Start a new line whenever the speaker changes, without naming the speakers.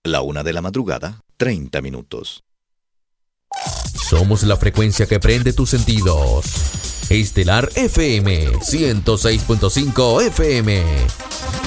La 1:30 a.m.
Somos la frecuencia que prende tus sentidos. Estelar FM 106.5 FM.